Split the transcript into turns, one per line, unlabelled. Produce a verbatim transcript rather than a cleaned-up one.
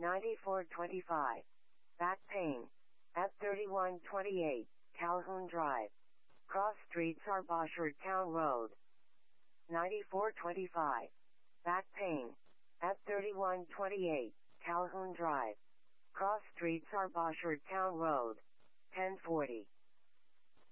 ninety-four twenty-five. Back pain. At thirty-one twenty-eight, Calhoun Drive. Cross Street Sarbashard Town Road. ninety-four twenty-five. Back pain. At thirty-one twenty-eight, Calhoun Drive. Cross Street Sarbashard Town Road. ten forty.